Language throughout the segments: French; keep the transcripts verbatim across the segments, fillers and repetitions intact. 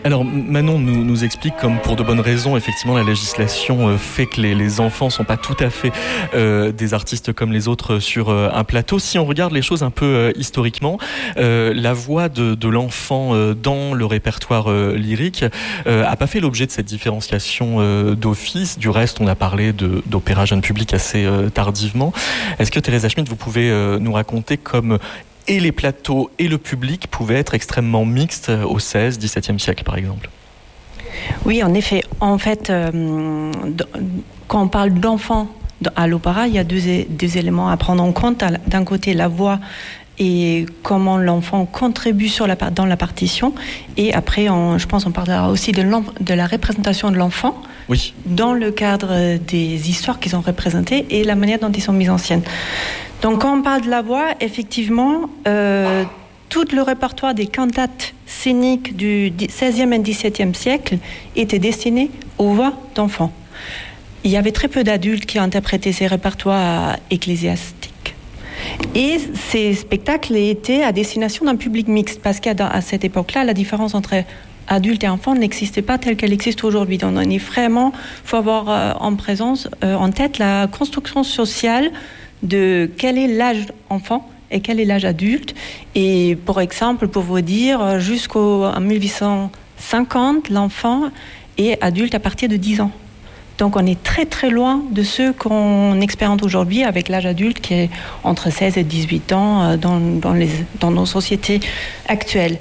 Alors Manon nous, nous explique, comme pour de bonnes raisons, effectivement la législation euh, fait que les, les enfants ne sont pas tout à fait euh, des artistes comme les autres sur euh, un plateau. Si on regarde les choses un peu euh, historiquement, euh, la voix de, de l'enfant euh, dans le répertoire euh, lyrique euh, a pas fait l'objet de cette différenciation euh, d'office. Du reste, on a parlé de, d'opéra jeune public assez euh, tardivement. Est-ce que Teresa Schmidt, vous pouvez euh, nous raconter comme et les plateaux et le public pouvaient être extrêmement mixtes au seizième, dix-septième siècle, par exemple? Oui, en effet. En fait, euh, quand on parle d'enfants à l'opéra, il y a deux, deux éléments à prendre en compte. D'un côté, la voix et comment l'enfant contribue sur la, dans la partition. Et après, on, je pense qu'on parlera aussi de, de la représentation de l'enfant oui. dans le cadre des histoires qu'ils ont représentées et la manière dont ils sont mis en scène. Donc, quand on parle de la voix, effectivement, euh, tout le répertoire des cantates scéniques du seizième et dix-septième siècle était destiné aux voix d'enfants. Il y avait très peu d'adultes qui interprétaient ces répertoires ecclésiastiques. Et ces spectacles étaient à destination d'un public mixte, parce qu'à à cette époque-là, la différence entre adultes et enfants n'existait pas telle qu'elle existe aujourd'hui. Donc, on est vraiment, il faut avoir euh, en présence, euh, en tête la construction sociale de quel est l'âge enfant et quel est l'âge adulte. Et pour exemple, pour vous dire, jusqu'en mille huit cent cinquante, l'enfant est adulte à partir de dix ans. Donc on est très très loin de ce qu'on expérimente aujourd'hui avec l'âge adulte qui est entre seize et dix-huit ans dans, dans, les, dans nos sociétés actuelles.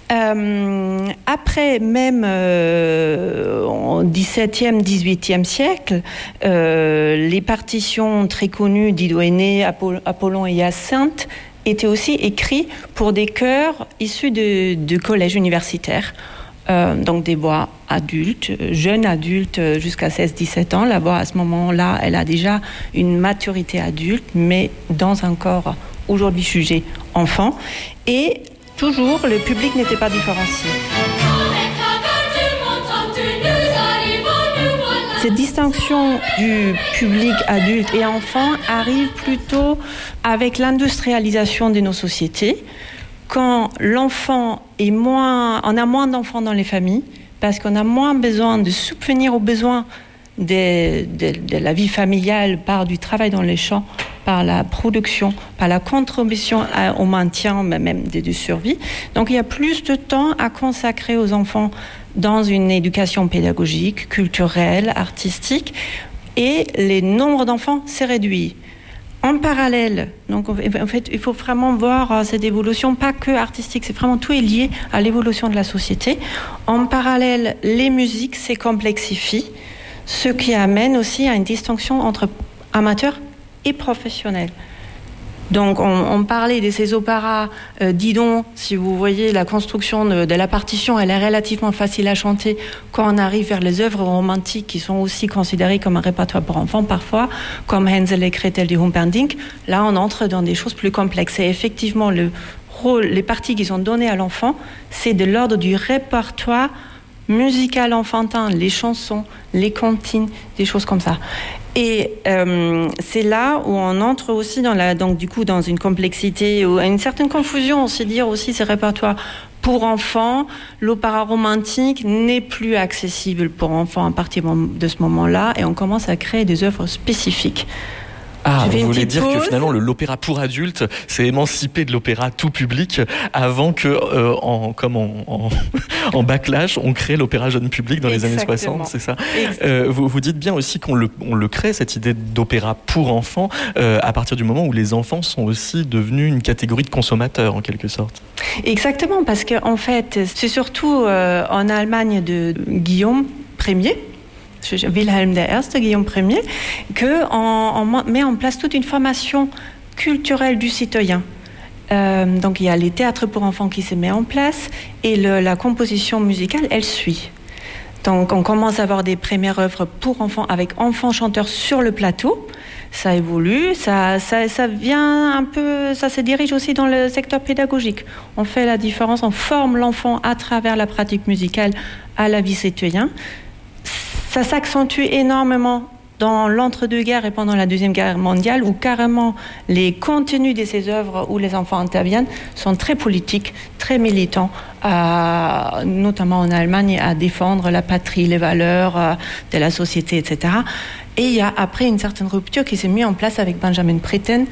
Euh, après, même euh, au dix-septième, dix-huitième siècle, euh, les partitions très connues d'Ido Aîné, Apoll- Apollon et Hyacinthe étaient aussi écrites pour des chœurs issus de, de collèges universitaires. Euh, donc des voix adultes, jeunes adultes jusqu'à seize dix-sept ans. La voix à ce moment-là, elle a déjà une maturité adulte, mais dans un corps aujourd'hui jugé enfant. Et toujours, le public n'était pas différencié. Cette distinction du public adulte et enfant arrive plutôt avec l'industrialisation de nos sociétés. Quand l'enfant est moins, on a moins d'enfants dans les familles, parce qu'on a moins besoin de subvenir aux besoins de, de, de la vie familiale par du travail dans les champs, par la production, par la contribution à, au maintien même de, de survie. Donc il y a plus de temps à consacrer aux enfants dans une éducation pédagogique, culturelle, artistique, et le nombre d'enfants s'est réduit. En parallèle, donc en fait, il faut vraiment voir cette évolution, pas que artistique, c'est vraiment tout est lié à l'évolution de la société. En parallèle, les musiques se complexifient, ce qui amène aussi à une distinction entre amateurs et professionnels. Donc, on, on parlait de ces opéras euh, Didon. Si vous voyez la construction de, de la partition, elle est relativement facile à chanter quand on arrive vers les œuvres romantiques qui sont aussi considérées comme un répertoire pour enfants parfois, comme Hänsel et Gretel du Humperdinck. Là, on entre dans des choses plus complexes. Et effectivement, le rôle, les parties qui sont données à l'enfant, c'est de l'ordre du répertoire musical enfantin, les chansons, les comptines, des choses comme ça. Et euh, c'est là où on entre aussi dans la, donc du coup dans une complexité, ou une certaine confusion, on sait dire aussi ces répertoires pour enfants. L'opéra romantique n'est plus accessible pour enfants à partir de ce moment-là, et on commence à créer des œuvres spécifiques. Ah, vous voulez dire pause. Que finalement le, l'opéra pour adultes s'est émancipé de l'opéra tout public avant que, euh, en, comme en, en, en backlash, on crée l'opéra jeune public dans Exactement. Les années soixante, c'est ça euh, vous, vous dites bien aussi qu'on le, on le crée, cette idée d'opéra pour enfants, euh, à partir du moment où les enfants sont aussi devenus une catégorie de consommateurs, en quelque sorte. Exactement, parce qu'en fait, c'est surtout euh, en Allemagne de Guillaume Ier, Wilhelm der Erste, Guillaume Ier, qu'on met en place toute une formation culturelle du citoyen. Euh, donc il y a les théâtres pour enfants qui se met en place, et le, la composition musicale, elle suit. Donc on commence à avoir des premières œuvres pour enfants avec enfants chanteurs sur le plateau. Ça évolue, ça, ça, ça vient un peu, ça se dirige aussi dans le secteur pédagogique. On fait la différence, on forme l'enfant à travers la pratique musicale à la vie citoyenne. Ça s'accentue énormément dans l'entre-deux-guerres et pendant la Deuxième Guerre mondiale, où carrément les contenus de ces œuvres où les enfants interviennent sont très politiques, très militants, à, notamment en Allemagne, à défendre la patrie, les valeurs euh, de la société, et cetera. Et il y a après une certaine rupture qui s'est mise en place avec Benjamin Britten,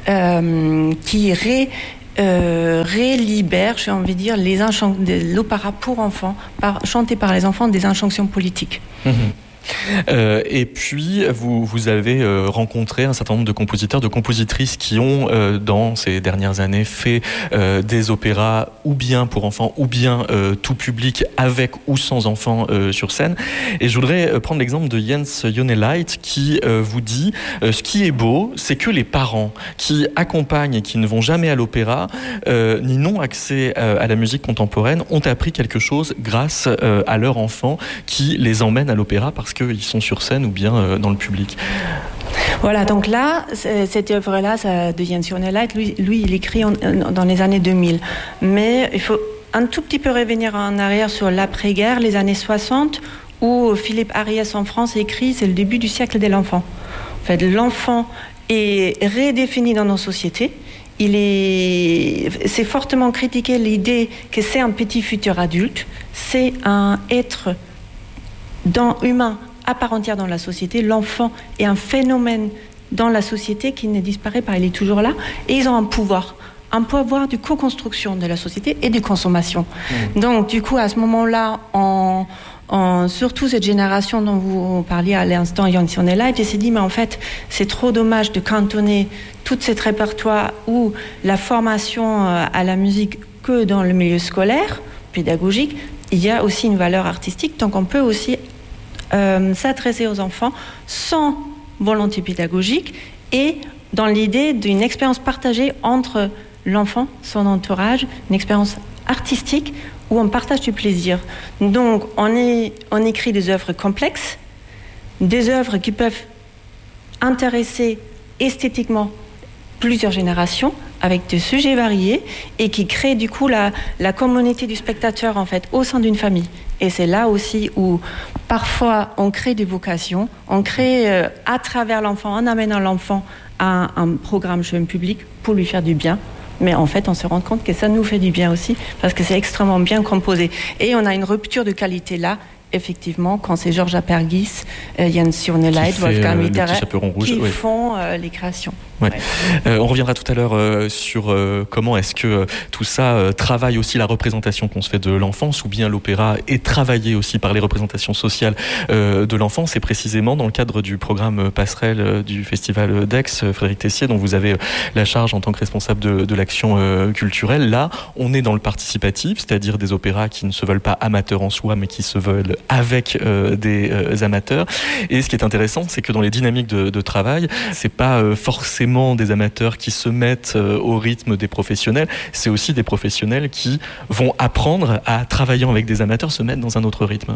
euh, qui ré, euh, rélibère, j'ai envie de dire, les inchan- l'opéra pour enfants, par, chanté par les enfants, des injonctions politiques. Mmh. Euh, et puis, vous, vous avez euh, rencontré un certain nombre de compositeurs, de compositrices qui ont, euh, dans ces dernières années, fait euh, des opéras ou bien pour enfants, ou bien euh, tout public, avec ou sans enfants euh, sur scène. Et je voudrais euh, prendre l'exemple de Jens Joneleit qui euh, vous dit euh, ce qui est beau, c'est que les parents qui accompagnent et qui ne vont jamais à l'opéra, euh, ni n'ont accès euh, à la musique contemporaine, ont appris quelque chose grâce euh, à leur enfant qui les emmène à l'opéra parce qu'ils sont sur scène ou bien euh, dans le public. Voilà, donc là, cette œuvre-là ça, de Jens Joneleit, lui, lui, il écrit en, dans les années deux mille. Mais il faut un tout petit peu revenir en arrière sur l'après-guerre, les années soixante, où Philippe Ariès en France écrit « C'est le début du siècle de l'enfant ». En fait, l'enfant est redéfini dans nos sociétés. Il est, c'est fortement critiqué l'idée que c'est un petit futur adulte, c'est un être dans, humain à part entière dans la société. L'enfant est un phénomène dans la société qui ne disparaît pas, il est toujours là, et ils ont un pouvoir, un pouvoir de co-construction de la société et de consommation. Mmh. Donc du coup, à ce moment-là, on, on, surtout cette génération dont vous parliez à l'instant, Jens Joneleit, elle s'est dit, mais en fait, c'est trop dommage de cantonner tout cet répertoire ou la formation à la musique que dans le milieu scolaire, pédagogique. Il y a aussi une valeur artistique, donc on peut aussi Euh, s'adresser aux enfants sans volonté pédagogique et dans l'idée d'une expérience partagée entre l'enfant, son entourage, une expérience artistique où on partage du plaisir. Donc on, est, on écrit des œuvres complexes, des œuvres qui peuvent intéresser esthétiquement plusieurs générations avec des sujets variés et qui créent du coup la, la communauté du spectateur en fait au sein d'une famille. Et c'est là aussi où parfois on crée des vocations, on crée euh, à travers l'enfant, en amenant l'enfant à un, un programme jeune public pour lui faire du bien. Mais en fait, on se rend compte que ça nous fait du bien aussi parce que c'est extrêmement bien composé. Et on a une rupture de qualité là, effectivement, quand c'est Georges Apergis, euh, Jens Joneleit, Wolfgang Mitterrand qui oui. font euh, les créations. Ouais. Ouais. Euh, on reviendra tout à l'heure euh, sur euh, comment est-ce que euh, tout ça euh, travaille aussi la représentation qu'on se fait de l'enfance, ou bien l'opéra est travaillé aussi par les représentations sociales euh, de l'enfance. Et précisément dans le cadre du programme Passerelle euh, du Festival d'Aix, euh, Frédéric Tessier, dont vous avez euh, la charge en tant que responsable de, de l'action euh, culturelle. Là, on est dans le participatif, c'est-à-dire des opéras qui ne se veulent pas amateurs en soi, mais qui se veulent avec euh, des euh, amateurs. Et ce qui est intéressant, c'est que dans les dynamiques de, de travail, c'est pas euh, forcément des amateurs qui se mettent euh, au rythme des professionnels, c'est aussi des professionnels qui vont apprendre à travailler avec des amateurs, se mettre dans un autre rythme.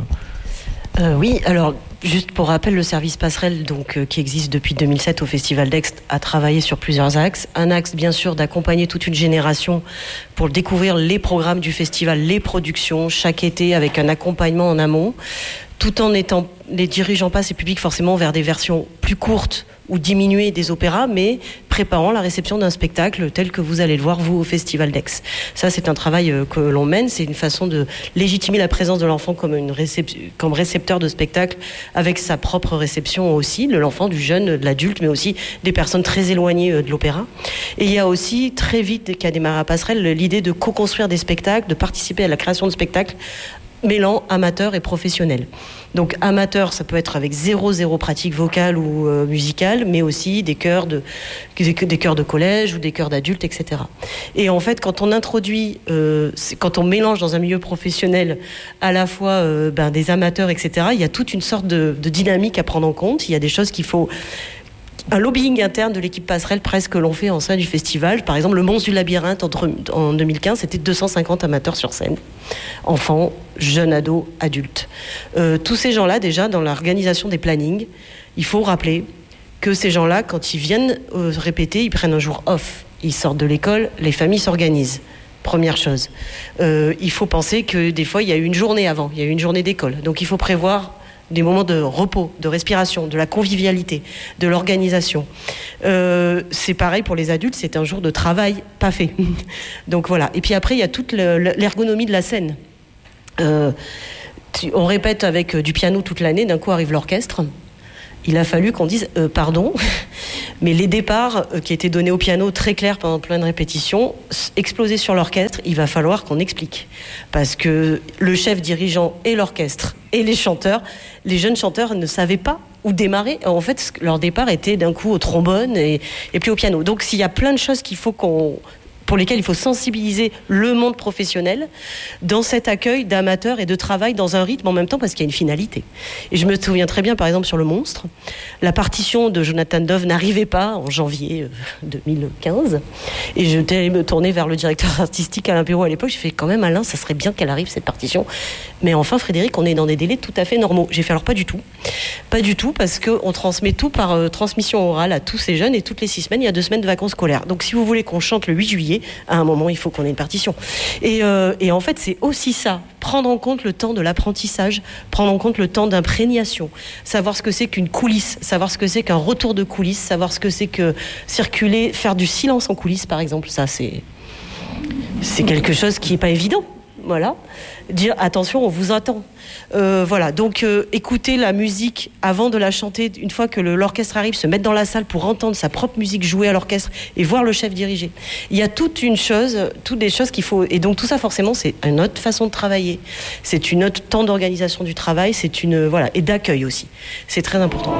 Euh, oui, alors juste pour rappel, le service Passerelle donc, euh, qui existe depuis deux mille sept au Festival d'Aix a travaillé sur plusieurs axes. Un axe bien sûr d'accompagner toute une génération pour découvrir les programmes du festival, les productions chaque été avec un accompagnement en amont, tout en étant, les dirigeant pas ces publics forcément vers des versions plus courtes ou diminuer des opéras, mais préparant la réception d'un spectacle tel que vous allez le voir, vous, au Festival d'Aix. Ça, c'est un travail que l'on mène, c'est une façon de légitimer la présence de l'enfant comme, une récep- comme récepteur de spectacle, avec sa propre réception aussi, de l'enfant, du jeune, de l'adulte, mais aussi des personnes très éloignées de l'opéra. Et il y a aussi, très vite, qui a démarré à Passerelle, l'idée de co-construire des spectacles, de participer à la création de spectacles, mêlant amateur et professionnel. Donc amateur, ça peut être avec zéro zéro pratique vocale ou euh, musicale, mais aussi des chœurs de des, des chœurs de collège ou des chœurs d'adultes, et cetera. Et en fait, quand on introduit, euh, quand on mélange dans un milieu professionnel à la fois euh, ben, des amateurs, et cetera, il y a toute une sorte de, de dynamique à prendre en compte. Il y a des choses qu'il faut un lobbying interne de l'équipe Passerelle presque l'on fait en sein du festival. Par exemple, le Monstre du Labyrinthe entre, en deux mille quinze, c'était deux cent cinquante amateurs sur scène. Enfants, jeunes ados, adultes. Euh, tous ces gens-là, déjà, dans l'organisation des plannings, il faut rappeler que ces gens-là, quand ils viennent euh, répéter, ils prennent un jour off. Ils sortent de l'école, les familles s'organisent. Première chose. Euh, il faut penser que des fois, il y a eu une journée avant, il y a eu une journée d'école. Donc il faut prévoir des moments de repos, de respiration, de la convivialité, de l'organisation. Euh, c'est pareil pour les adultes, c'est un jour de travail pas fait. Donc voilà. Et puis après, il y a toute le, l'ergonomie de la scène. Euh, on répète avec du piano toute l'année, d'un coup arrive l'orchestre. Il a fallu qu'on dise euh, pardon, mais les départs euh, qui étaient donnés au piano très clairs pendant plein de répétitions, explosés sur l'orchestre, il va falloir qu'on explique. Parce que le chef dirigeant et l'orchestre et les chanteurs, les jeunes chanteurs ne savaient pas où démarrer. En fait, leur départ était d'un coup au trombone et, et puis au piano. Donc s'il y a plein de choses qu'il faut qu'on... pour lesquels il faut sensibiliser le monde professionnel dans cet accueil d'amateurs et de travail dans un rythme en même temps parce qu'il y a une finalité. Et je me souviens très bien, par exemple, sur Le Monstre, la partition de Jonathan Dove n'arrivait pas en janvier deux mille quinze. Et je allée me tourner vers le directeur artistique Alain Perrault à l'époque. J'ai fait quand même, Alain, ça serait bien qu'elle arrive, cette partition. Mais enfin, Frédéric, on est dans des délais tout à fait normaux. J'ai fait alors pas du tout. Pas du tout parce qu'on transmet tout par euh, transmission orale à tous ces jeunes et toutes les six semaines, il y a deux semaines de vacances scolaires. Donc si vous voulez qu'on chante le huit juillet, à un moment, il faut qu'on ait une partition. Et, euh, et en fait, c'est aussi ça. Prendre en compte le temps de l'apprentissage, prendre en compte le temps d'imprégnation, savoir ce que c'est qu'une coulisse, savoir ce que c'est qu'un retour de coulisses, savoir ce que c'est que circuler, faire du silence en coulisses, par exemple. Ça, c'est, c'est quelque chose qui n'est pas évident. Voilà. Dire attention, on vous attend. Euh, voilà. Donc, euh, écouter la musique avant de la chanter, une fois que le, l'orchestre arrive, se mettre dans la salle pour entendre sa propre musique jouer à l'orchestre et voir le chef diriger. Il y a toute une chose, toutes des choses qu'il faut. Et donc, tout ça, forcément, c'est une autre façon de travailler. C'est une autre temps d'organisation du travail. C'est une. Voilà. Et d'accueil aussi. C'est très important.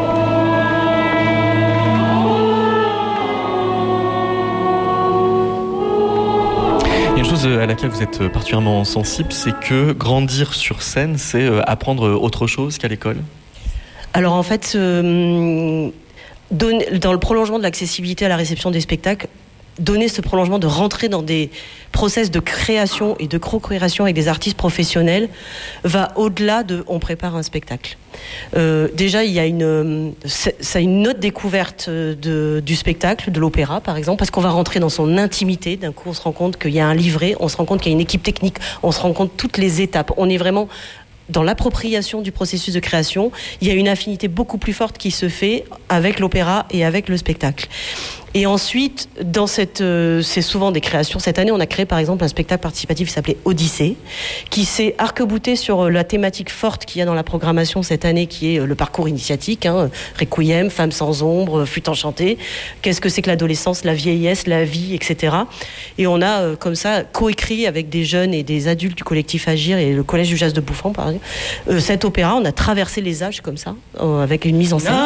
Une chose à laquelle vous êtes particulièrement sensible, c'est que grandir sur scène, c'est apprendre autre chose qu'à l'école. Alors en fait, euh, donner, dans le prolongement de l'accessibilité à la réception des spectacles, donner ce prolongement de rentrer dans des process de création et de co-création avec des artistes professionnels va au-delà de on prépare un spectacle. Euh, déjà, il y a une, ça une autre découverte de, du spectacle, de l'opéra par exemple, parce qu'on va rentrer dans son intimité. D'un coup, on se rend compte qu'il y a un livret, on se rend compte qu'il y a une équipe technique, on se rend compte de toutes les étapes. On est vraiment dans l'appropriation du processus de création. Il y a une affinité beaucoup plus forte qui se fait avec l'opéra et avec le spectacle. Et ensuite, dans cette, euh, c'est souvent des créations. Cette année, on a créé par exemple un spectacle participatif qui s'appelait Odyssée, qui s'est arc-bouté sur la thématique forte qu'il y a dans la programmation cette année, qui est le parcours initiatique, hein, Requiem, Femmes sans ombre, Fut enchantée. Qu'est-ce que c'est que l'adolescence, la vieillesse, la vie, et cetera. Et on a euh, comme ça coécrit avec des jeunes et des adultes du collectif Agir et le collège du jazz de Bouffant, par exemple, euh, cet opéra. On a traversé les âges comme ça, euh, avec une mise en scène.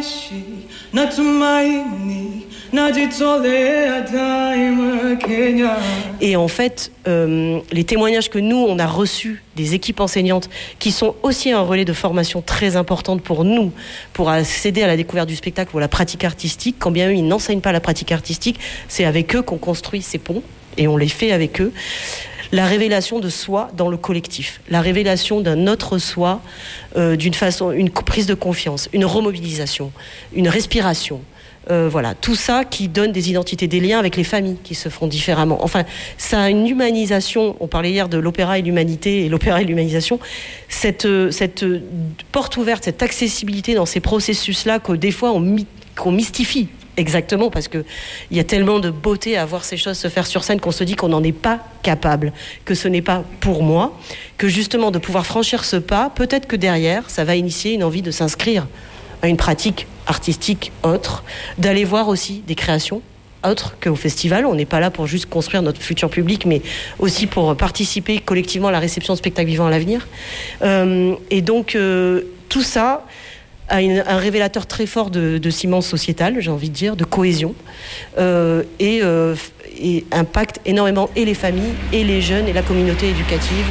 Et en fait, euh, les témoignages que nous, on a reçus des équipes enseignantes, qui sont aussi un relais de formation très importante pour nous, pour accéder à la découverte du spectacle ou à la pratique artistique, quand bien même ils n'enseignent pas la pratique artistique, c'est avec eux qu'on construit ces ponts, et on les fait avec eux. La révélation de soi dans le collectif, la révélation d'un autre soi, euh, d'une façon, une prise de confiance, une remobilisation, une respiration. Euh, voilà, tout ça qui donne des identités, des liens avec les familles qui se font différemment. Enfin, ça a une humanisation. On parlait hier de l'opéra et l'humanité, et l'opéra et l'humanisation. Cette, cette porte ouverte, cette accessibilité dans ces processus-là que des fois on, qu'on mystifie. Exactement, parce que il y a tellement de beauté à voir ces choses se faire sur scène qu'on se dit qu'on n'en est pas capable, que ce n'est pas pour moi, que justement de pouvoir franchir ce pas, peut-être que derrière, ça va initier une envie de s'inscrire à une pratique artistique autre, d'aller voir aussi des créations autres qu'au festival. On n'est pas là pour juste construire notre futur public, mais aussi pour participer collectivement à la réception de spectacles vivants à l'avenir. Euh, et donc, euh, tout ça a une, un révélateur très fort de, de ciment sociétal, j'ai envie de dire, de cohésion, euh, et, euh, et impacte énormément et les familles, et les jeunes, et la communauté éducative.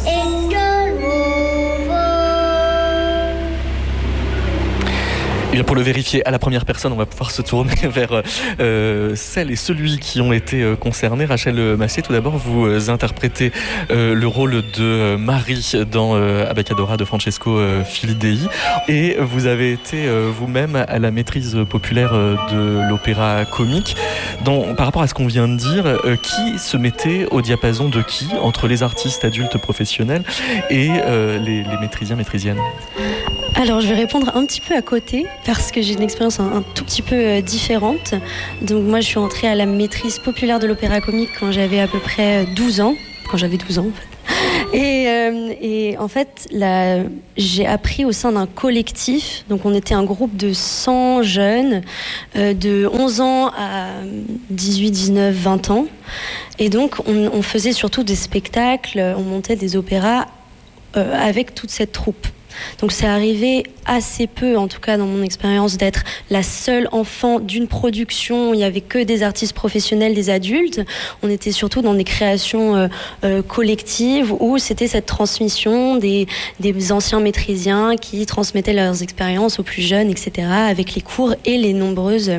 Il Pour le vérifier à la première personne, on va pouvoir se tourner vers euh, celles et celui qui ont été euh, concernés. Rachel Massier, tout d'abord, vous euh, interprétez euh, le rôle de euh, Marie dans euh, Abbacadabra de Francesco euh, Filidei, et vous avez été euh, vous-même à la maîtrise populaire euh, de l'opéra comique. Dans, par rapport à ce qu'on vient de dire, euh, qui se mettait au diapason de qui entre les artistes adultes professionnels et euh, les, les maîtrisiens, maîtrisiennes? Alors je vais répondre un petit peu à côté parce que j'ai une expérience un, un tout petit peu euh, différente. Donc moi je suis entrée à la maîtrise populaire de l'opéra comique quand j'avais à peu près douze ans, quand j'avais douze ans en fait. Et, euh, et en fait là, j'ai appris au sein d'un collectif, donc on était un groupe de cent jeunes euh, de onze ans à dix-huit, dix-neuf, vingt ans. Et donc on, on faisait surtout des spectacles, on montait des opéras euh, avec toute cette troupe. Donc c'est arrivé assez peu, en tout cas dans mon expérience, d'être la seule enfant d'une production où il n'y avait que des artistes professionnels, des adultes. On était surtout dans des créations euh, euh, collectives où c'était cette transmission des, des anciens maîtrisiens qui transmettaient leurs expériences aux plus jeunes, et cetera, avec les cours et les nombreuses...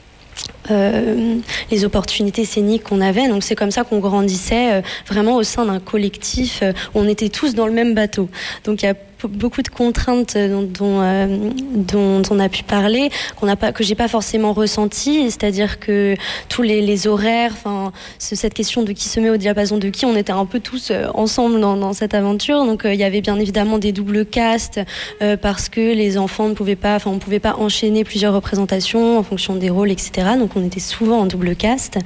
Euh, les opportunités scéniques qu'on avait. Donc c'est comme ça qu'on grandissait euh, vraiment au sein d'un collectif euh, où on était tous dans le même bateau. Donc il y a p- beaucoup de contraintes dont, dont, euh, dont on a pu parler, qu'on n'a pas, que j'ai pas forcément ressenti, c'est-à-dire que tous les, les horaires, enfin cette question de qui se met au diapason de qui, on était un peu tous euh, ensemble dans, dans cette aventure. Donc euh, il y avait bien évidemment des doubles castes euh, parce que les enfants ne pouvaient pas, enfin on pouvait pas enchaîner plusieurs représentations en fonction des rôles, et cetera. Donc on était souvent en double cast.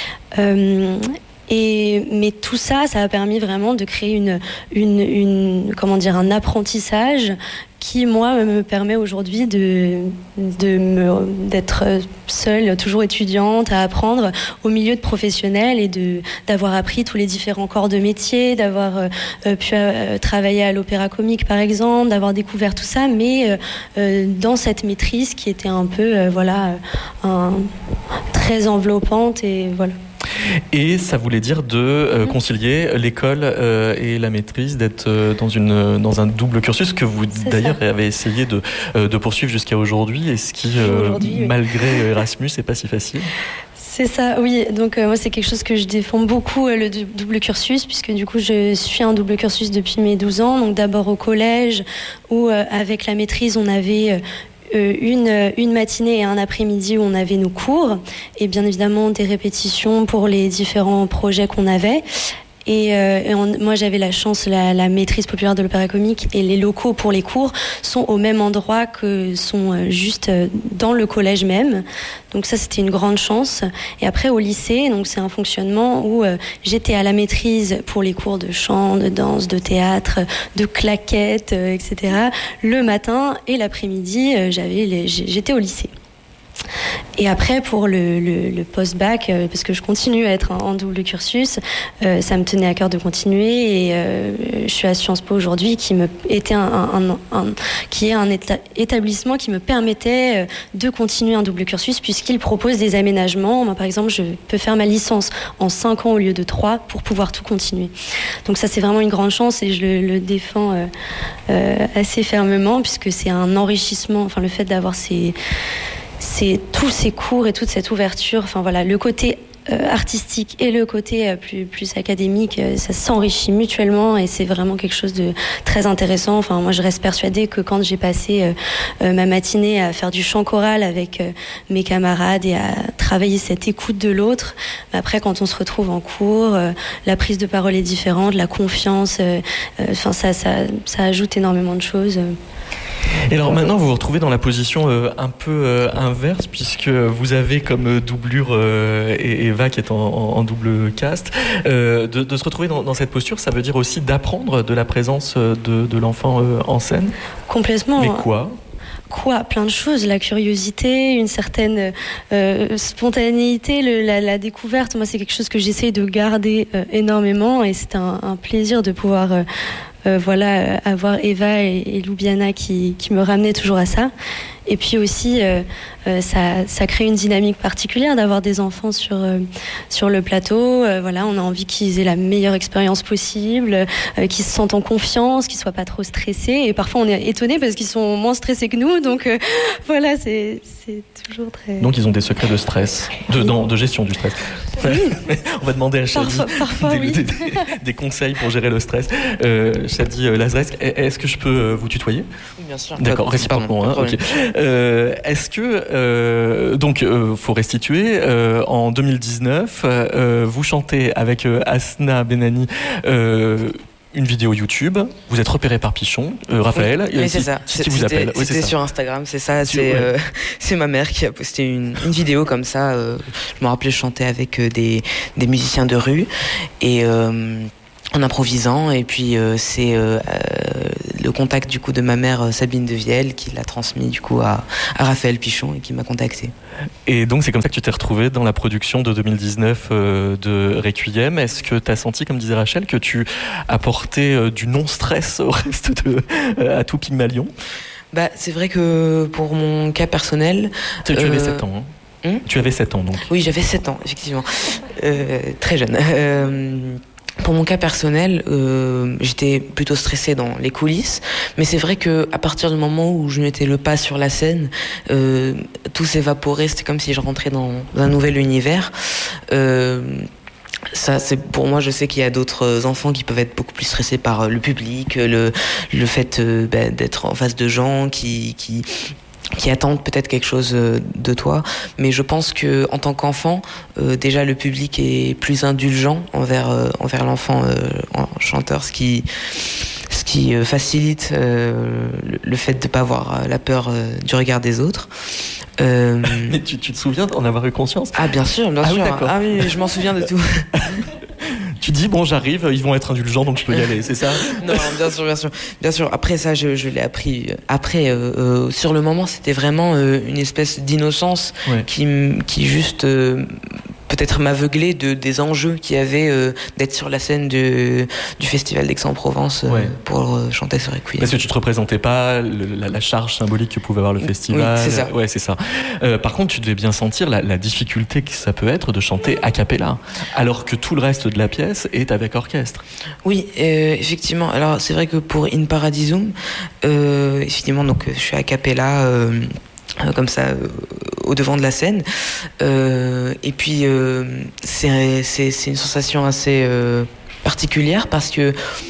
Euh, et, mais tout ça, ça a permis vraiment de créer une, une, une, comment dire, un apprentissage qui, moi, me permet aujourd'hui de, de me, d'être seule, toujours étudiante, à apprendre au milieu de professionnels et de, d'avoir appris tous les différents corps de métier, d'avoir euh, pu euh, travailler à l'opéra comique, par exemple, d'avoir découvert tout ça, mais euh, dans cette maîtrise qui était un peu, euh, voilà, un, très enveloppante et voilà. Et ça voulait dire de euh, concilier l'école euh, et la maîtrise, d'être euh, dans, une, dans un double cursus que vous c'est d'ailleurs ça. Avez essayé de, euh, de poursuivre jusqu'à aujourd'hui, et ce qui, euh, oui. malgré Erasmus, n'est pas si facile. C'est ça, oui. Donc euh, moi, c'est quelque chose que je défends beaucoup, euh, le double cursus, puisque du coup, je suis un double cursus depuis mes douze ans. Donc d'abord au collège, où euh, avec la maîtrise, on avait... Euh, Euh, une, une matinée et un après-midi où on avait nos cours et bien évidemment des répétitions pour les différents projets qu'on avait. Et, euh, et on, moi j'avais la chance, la, la maîtrise populaire de l'opéra comique et les locaux pour les cours sont au même endroit que sont euh, juste euh, dans le collège même. Donc ça c'était une grande chance. Et après au lycée, donc c'est un fonctionnement où euh, j'étais à la maîtrise pour les cours de chant, de danse, de théâtre, de claquettes, euh, et cetera. Le matin et l'après-midi, euh, j'avais les, j'étais au lycée. Et après, pour le, le, le post-bac, euh, parce que je continue à être en, en double cursus, euh, ça me tenait à cœur de continuer. Et euh, je suis à Sciences Po aujourd'hui, qui me était un, un, un, un qui est un éta- établissement qui me permettait de continuer un double cursus, puisqu'il propose des aménagements. Moi, par exemple, je peux faire ma licence en cinq ans au lieu de trois pour pouvoir tout continuer. Donc ça, c'est vraiment une grande chance et je le, le défends euh, euh, assez fermement, puisque c'est un enrichissement. Enfin, le fait d'avoir ces c'est tous ces cours et toute cette ouverture, enfin voilà, le côté euh, artistique et le côté euh, plus, plus académique, euh, ça s'enrichit mutuellement et c'est vraiment quelque chose de très intéressant. Enfin, moi, je reste persuadée que quand j'ai passé euh, euh, ma matinée à faire du chant choral avec euh, mes camarades et à travailler cette écoute de l'autre, après, quand on se retrouve en cours, euh, la prise de parole est différente, la confiance, euh, euh, enfin, ça, ça, ça ajoute énormément de choses. Euh. Et alors maintenant vous vous retrouvez dans la position euh, un peu euh, inverse, puisque vous avez comme doublure euh, Eva qui est en, en, en double cast, euh, de, de se retrouver dans, dans cette posture, ça veut dire aussi d'apprendre de la présence de, de l'enfant euh, en scène. Complètement. Mais quoi ? Quoi, plein de choses, la curiosité, une certaine euh, spontanéité, le, la, la découverte. Moi, c'est quelque chose que j'essaye de garder euh, énormément et c'est un, un plaisir de pouvoir euh, euh, voilà, avoir Eva et, et Loubiana qui, qui me ramenaient toujours à ça. Et puis aussi, euh, euh, ça, ça crée une dynamique particulière d'avoir des enfants sur, euh, sur le plateau. Euh, voilà, on a envie qu'ils aient la meilleure expérience possible, euh, qu'ils se sentent en confiance, qu'ils ne soient pas trop stressés. Et parfois, on est étonnés parce qu'ils sont moins stressés que nous. Donc euh, voilà, c'est, c'est toujours très... Donc ils ont des secrets de stress, de, dans, de gestion du stress. Oui. On va demander à Shadi Parfois, parfois, des, oui. des, des, des conseils pour gérer le stress. Euh, Shadi Lazaresc, est-ce que je peux vous tutoyer ? Oui, bien sûr. D'accord, réciproquement. Hein, okay. euh, est-ce que, euh, donc, euh, faut restituer, euh, en deux mille dix-neuf, euh, vous chantez avec euh, Asna Benani euh, une vidéo YouTube, vous êtes repéré par Pichon, euh, Raphaël, oui, oui, c'est qui, ça. qui, qui vous appelle. Oui, c'était sur Instagram, c'est ça. C'est, ouais. euh, c'est ma mère qui a posté une, une vidéo comme ça. Euh, je me rappelais, je chantais avec euh, des, des musiciens de rue et euh, en improvisant. Et puis euh, c'est euh, euh, le contact du coup de ma mère Sabine Devielle qui l'a transmis du coup à, à Raphaël Pichon et qui m'a contacté. Et donc c'est comme ça que tu t'es retrouvé dans la production de deux mille dix-neuf euh, de Requiem. Est-ce que tu as senti, comme disait Rachel, que tu apportais euh, du non-stress au reste de euh, à tout Pygmalion ? Bah c'est vrai que pour mon cas personnel, tu, tu euh... avais sept ans. Hein hum tu avais sept ans donc. Oui, j'avais sept ans effectivement, euh, très jeune. Euh, Pour mon cas personnel, euh, j'étais plutôt stressée dans les coulisses, mais c'est vrai que à partir du moment où je mettais le pas sur la scène, euh, tout s'évaporait. C'était comme si je rentrais dans un nouvel univers. Euh, ça, c'est pour moi. Je sais qu'il y a d'autres enfants qui peuvent être beaucoup plus stressés par le public, le le fait euh, bah, d'être en face de gens qui qui qui attendent peut-être quelque chose de toi, mais je pense que en tant qu'enfant, euh, déjà le public est plus indulgent envers euh, envers l'enfant euh, chanteur, ce qui ce qui euh, facilite euh, le, le fait de pas avoir la peur euh, du regard des autres. Euh... Mais tu, tu te souviens d'en avoir eu conscience ? Ah bien sûr, bien ah, sûr. Oui, d'accord. Ah oui, je m'en souviens de tout. Tu dis bon, j'arrive, ils vont être indulgents, donc je peux y aller, c'est ça ? Non, bien sûr, bien sûr, bien sûr. Après ça, je, je l'ai appris. Après, euh, euh, sur le moment, c'était vraiment euh, une espèce d'innocence ouais. qui, qui juste euh, peut-être m'aveuglait de des enjeux qu'il y avait euh, d'être sur la scène de, du festival d'Aix-en-Provence euh, ouais. pour euh, chanter ce Requiem. Parce que tu te représentais pas le, la, la charge symbolique que pouvait avoir le festival. Oui, c'est ça. Ouais, c'est ça. Euh, par contre, tu devais bien sentir la, la difficulté que ça peut être de chanter a cappella, alors que tout le reste de la pièce est avec orchestre. Oui, euh, effectivement. Alors c'est vrai que pour In Paradisum, euh, effectivement, donc je suis a cappella. Euh, comme ça euh, au devant de la scène euh, et puis euh, c'est, c'est, c'est une sensation assez euh, particulière parce que